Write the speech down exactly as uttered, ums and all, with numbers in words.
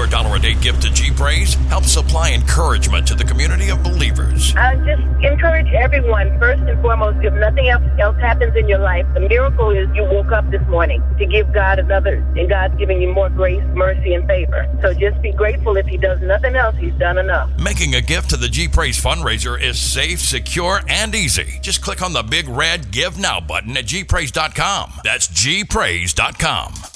Your dollar a day gift to G-Praise helps supply encouragement to the community of believers. I just encourage everyone, first and foremost, if nothing else, else happens in your life, the miracle is you woke up this morning to give God another, and God's giving you more grace, mercy, and favor. So just be grateful. If he does nothing else, he's done enough. Making a gift to the G-Praise fundraiser is safe, secure, and easy. Just click on the big red Give Now button at G praise dot com. That's G praise dot com.